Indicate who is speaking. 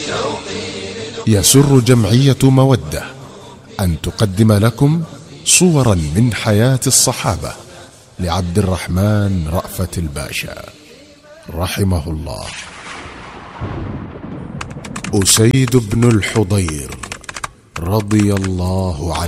Speaker 1: يسر جمعية مودة أن تقدم لكم صورا من حياة الصحابة لعبد الرحمن رأفت الباشا رحمه الله. أسيد بن الحضير رضي الله عنه.